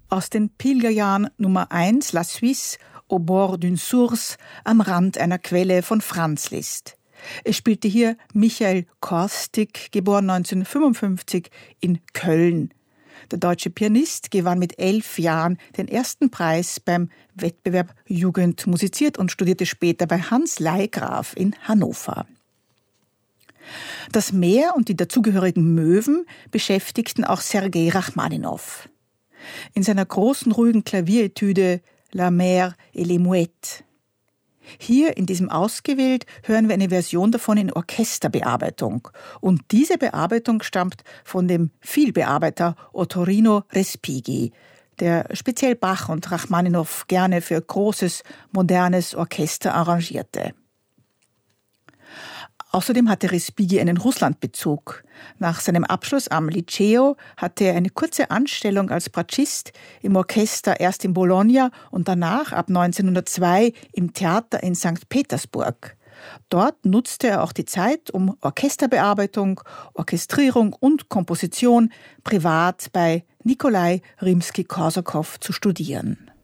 Aus den Pilgerjahren Nummer 1, La Suisse, au bord d'une source, am Rand einer Quelle von Franz Liszt. Es spielte hier Michael Korstig, geboren 1955 in Köln. Der deutsche Pianist gewann mit 11 Jahren den ersten Preis beim Wettbewerb Jugend musiziert und studierte später bei Hans Leigraf in Hannover. Das Meer und die dazugehörigen Möwen beschäftigten auch Sergei Rachmaninow. In seiner großen, ruhigen Klavieretüde La Mer et les Mouettes. Hier in diesem Ausgewählt hören wir eine Version davon in Orchesterbearbeitung. Und diese Bearbeitung stammt von dem Vielbearbeiter Ottorino Respighi, der speziell Bach und Rachmaninow gerne für großes, modernes Orchester arrangierte. Außerdem hatte Respighi einen Russlandbezug. Nach seinem Abschluss am Liceo hatte er eine kurze Anstellung als Bratschist im Orchester erst in Bologna und danach ab 1902 im Theater in St. Petersburg. Dort nutzte er auch die Zeit, um Orchesterbearbeitung, Orchestrierung und Komposition privat bei Nikolai Rimski-Korsakow zu studieren.